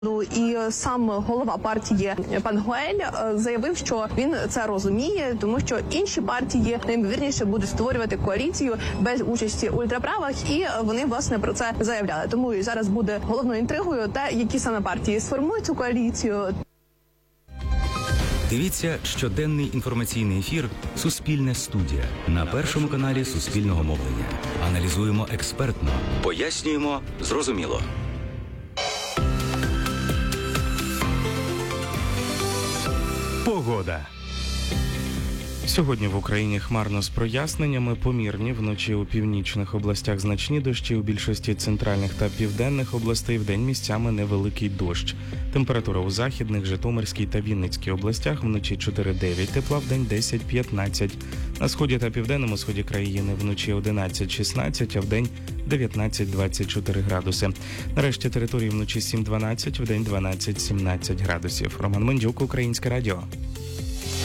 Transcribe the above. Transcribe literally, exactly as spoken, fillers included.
Ну і сам голова партії пан Гоель заявив, що він це розуміє, тому що інші партії найімовірніше будуть створювати коаліцію без участі ультраправих, і вони власне про це заявляли. Тому і зараз буде головною інтригою те, які саме партії сформують цю коаліцію. Дивіться щоденний інформаційний ефір «Суспільне студія» на Першому каналі Суспільного мовлення. Аналізуємо експертно, пояснюємо зрозуміло. Погода. Сьогодні в Україні хмарно з проясненнями, помірні, вночі у північних областях значні дощі, у більшості центральних та південних областей вдень місцями невеликий дощ. Температура у західних, Житомирській та Вінницькій областях вночі чотири-дев'ять тепла, вдень десять-п'ятнадцять. На сході та південному сході країни вночі одинадцять-шістнадцять, а вдень дев'ятнадцять-двадцять чотири градуси. Нарешті території вночі сім-дванадцять, вдень дванадцять-сімнадцять градусів. Роман Мендюк, Українське радіо.